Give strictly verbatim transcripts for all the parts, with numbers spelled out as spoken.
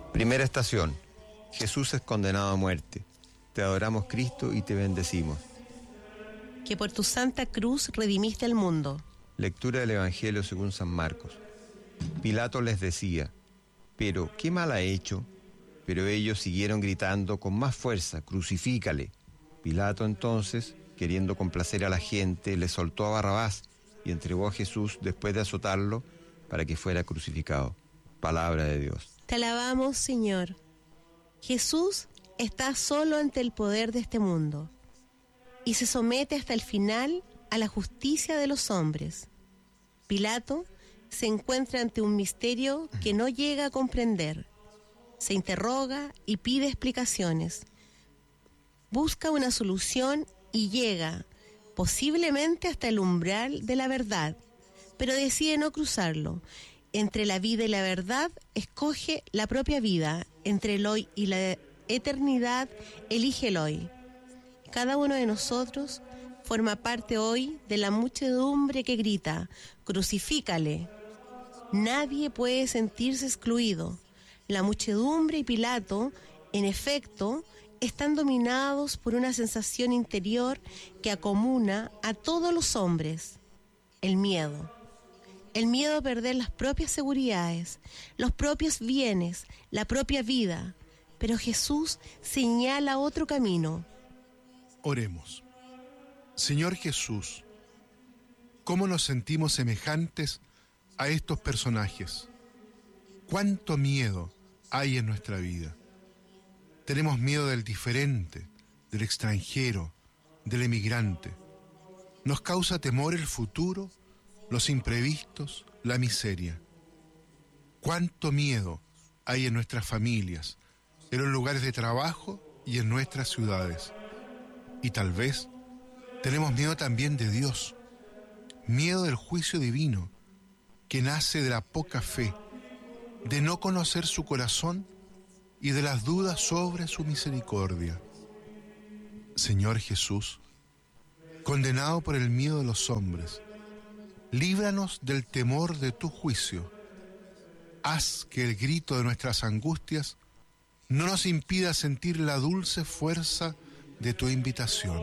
Primera estación. Jesús es condenado a muerte. Te adoramos, Cristo, y te bendecimos. Que por tu santa cruz redimiste al mundo. Lectura del Evangelio según San Marcos. Pilato les decía: «¿Pero qué mal ha hecho?». Pero ellos siguieron gritando con más fuerza: «¡Crucifícale!». Pilato entonces, queriendo complacer a la gente, le soltó a Barrabás y entregó a Jesús después de azotarlo para que fuera crucificado. Palabra de Dios. Te alabamos, Señor. Jesús está solo ante el poder de este mundo y se somete hasta el final a la justicia de los hombres. Pilato se encuentra ante un misterio que no llega a comprender. Se interroga y pide explicaciones. Busca una solución y llega, posiblemente hasta el umbral de la verdad, pero decide no cruzarlo. Entre la vida y la verdad, escoge la propia vida. Entre el hoy y la eternidad, elige el hoy. Cada uno de nosotros forma parte hoy de la muchedumbre que grita: «Crucifícale». Nadie puede sentirse excluido. La muchedumbre y Pilato, en efecto, están dominados por una sensación interior que acomuna a todos los hombres: el miedo. El miedo a perder las propias seguridades, los propios bienes, la propia vida. Pero Jesús señala otro camino. Oremos. Señor Jesús, ¿cómo nos sentimos semejantes a estos personajes? ¿Cuánto miedo hay en nuestra vida? Tenemos miedo del diferente, del extranjero, del emigrante. Nos causa temor el futuro, los imprevistos, la miseria. ¿Cuánto miedo hay en nuestras familias, en los lugares de trabajo y en nuestras ciudades? Y tal vez tenemos miedo también de Dios, miedo del juicio divino que nace de la poca fe, de no conocer su corazón y de las dudas sobre su misericordia. Señor Jesús, condenado por el miedo de los hombres, líbranos del temor de tu juicio. Haz que el grito de nuestras angustias no nos impida sentir la dulce fuerza de tu invitación.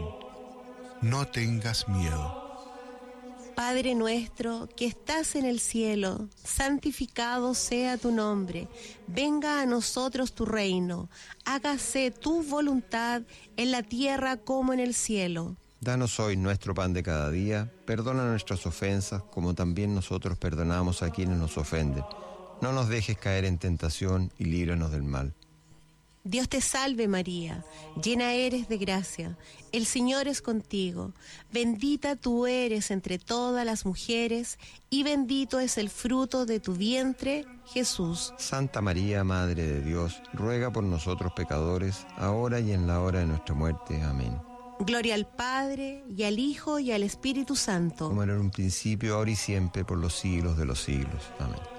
No tengas miedo. Padre nuestro que estás en el cielo, santificado sea tu nombre. Venga a nosotros tu reino. Hágase tu voluntad en la tierra como en el cielo. Danos hoy nuestro pan de cada día. Perdona nuestras ofensas, como también nosotros perdonamos a quienes nos ofenden. No nos dejes caer en tentación y líbranos del mal. Dios te salve María, llena eres de gracia, el Señor es contigo, bendita tú eres entre todas las mujeres, y bendito es el fruto de tu vientre, Jesús. Santa María, Madre de Dios, ruega por nosotros pecadores, ahora y en la hora de nuestra muerte. Amén. Gloria al Padre, y al Hijo, y al Espíritu Santo. Como era en un principio, ahora y siempre, por los siglos de los siglos. Amén.